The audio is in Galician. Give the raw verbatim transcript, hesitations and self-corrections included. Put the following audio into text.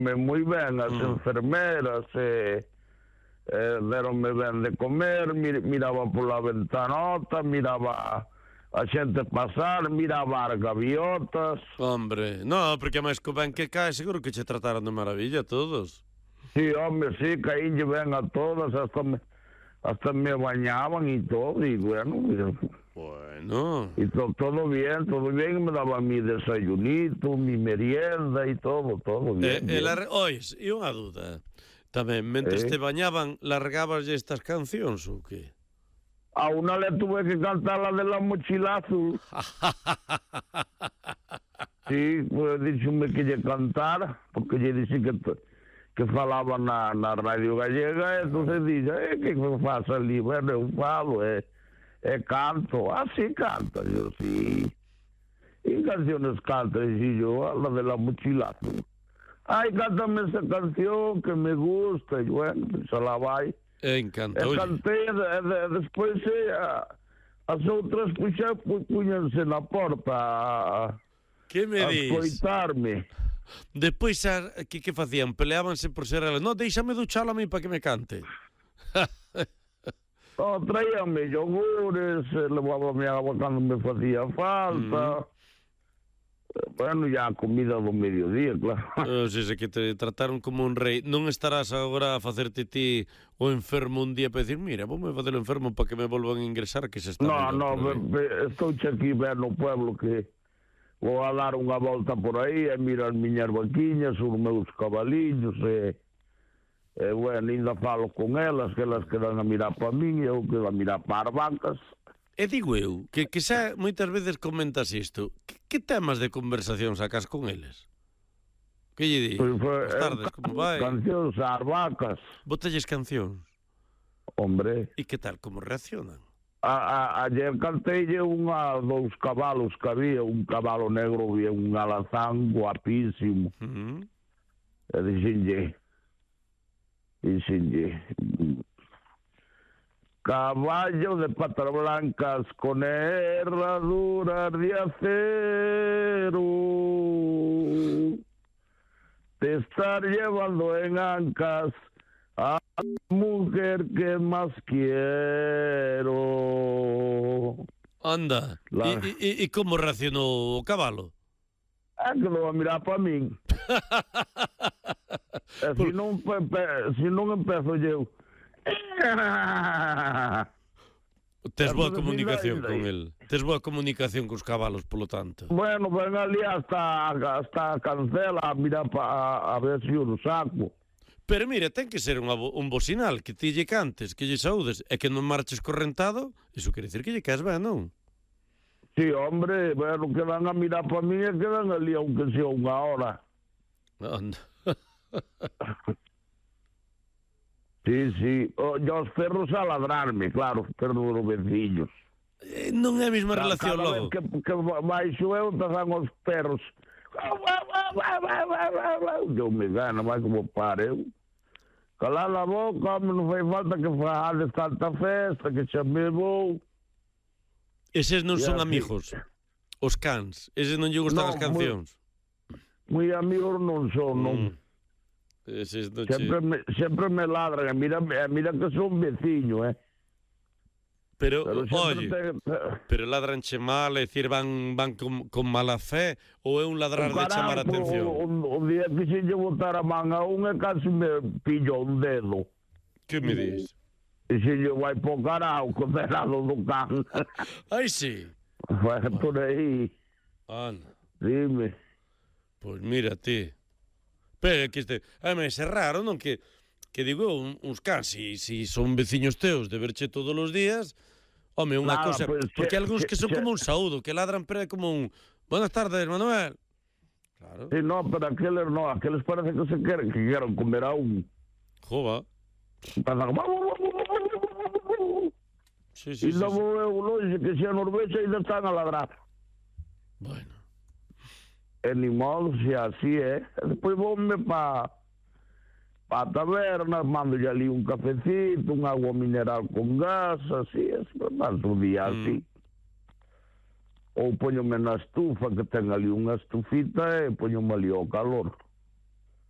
moi ben as Mm. enfermeras, e eh, deronme ben de comer, mir, miraba pola ventanota, miraba a xente pasar, miraba as gaviotas. Hombre, no, porque máis co ben que cae, seguro que che trataron de maravilla todos. Sí, home, sí, caínlle ben a todas, hasta me, hasta me bañaban e todo, e bueno, mira, Bueno. y to, todo bien, todo bien, me daba mi desayunito, mi merienda e todo, todo bien. E, e bien. lar... Ois, e unha dúda. Tamén, mentres Eh. te bañaban, largabas estas cancións ou que? A una le tuve que cantar la de la mochila azul. Sí, pues díxome que lle cantara, porque lle dixi que, que falaba na, na radio gallega, e entonces dixe, eh, que faz ali? Bueno, eu falo, e, e canto. Ah, sí, canta. Yo, sí. E canciones canta, dixi yo, la de la mochila azul. Ai, cántame esa canción que me gusta, e bueno, pues a la vai. E E encantou. cantei, e, de, despois e, a, as outras puxa, pu, puñanse na porta a, Que me a dis? escoitarme. Despois, a, que, que facían? Peleábanse por ser elas. No, déixame duchalo a mí para que me cante. Oh, traíame yogures, levábame agua cando me facía falta. Mm. Bueno, ya a comida do mediodía, claro. O sea, que te trataron como un rei. Non estarás agora a facerte ti o enfermo un día para decir, mira, voume facer o enfermo para que me volvan a ingresar, que se está No, no, por aí. estou aquí ver no pueblo que vou a dar unha volta por aí e miro as miñas vaquiñas, os meus cabaliños e, e bueno, ainda falo con elas, que elas quedan a mirar para min e eu quedo a mirar para as vacas. E digo eu, que, que xa moitas veces comentas isto, que, que temas de conversación sacas con eles? Que lle di? Pois foi, Boas tardes, eh, como vai? Cancións ás vacas, Bótalles cancións. hombre. E que tal, como reaccionan? A, a, ayer canteille unha dous cabalos que había, un cabalo negro e un alazán guapísimo. Uh -huh. E dixenlle, dixenlle, caballo de patas blancas con herraduras de acero, te estar llevando en ancas a la mujer que más quiero. Anda, La... e, e, e como reaccionou o cabalo? É que non va a mirar para min. E se non, se non empezo eu. Tes boa comunicación con el. Tes boa comunicación cos cabalos, polo tanto. Bueno, ven ali hasta, hasta a cancela a mirar pa, a, a ver se o saco. Pero mira, ten que ser unha, un bo sinal, que ti lle cantes, que lle saúdes, e que non marches correntado, iso quere dicir que lle caes ben, non? Sí, hombre, bueno, quedan a mirar para mí e quedan ali aunque sea unha hora. Anda. Sí, sí. O, e os perros a ladrarme, claro, os perros dos veciños. Eh, non é a mesma Cada relación vez logo. que, que baixo eu, empezan os perros. Eu me gana, vai como pareu. Calar a boca, non fai falta que fades tanta festa, que xa me vou. Eses non E son así. amigos. Os cans. Eses non lle gustan No, as cancións. Moi amigos non son, non. Mm. Eses non che... Sempre me, sempre me ladran, e mira, e mira que son veciño, eh. Pero, Pero oye, sempre te... pero ladranche mal, é dicir, van, van con, con mala fe, ou é un ladrar de Carajo, chamar a atención? O, o día que se lle botar a man a un e casi me pillo un dedo. Que me dis? E se lle vai po carajo, co cerrado do can. Ai, sí. Vai por aí. Ana, Dime. pois mira ti. Pero que este... A mí é raro, non? Que, que digo, un, uns cans, si, si son veciños teus de verche todos os días, home, unha Nada, cousa... pues, Porque hai che- algúns que son che- como un saúdo, que ladran pero é como un... Buenas tardes, Manuel. Claro. Sí, no, pero aqueles no, aqueles parece que se queren, que queren comer a un. Jova. Pasan... Sí, sí, E sí, sí. logo eu longe que se a Norvexa ainda están a ladrar. Bueno. E ni modo, se así é. E depois voume pa pa a taberna, mando ali un cafecito, un agua mineral con gas, así, así, paso o día así. Mm. Ou poñome na estufa, que ten ali unha estufita, e poñome ali ao calor.